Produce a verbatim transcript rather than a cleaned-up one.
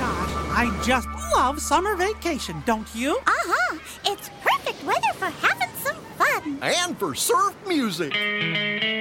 gosh, I just love summer vacation, don't you? Uh-huh. It's perfect weather for having some fun. And for surf music.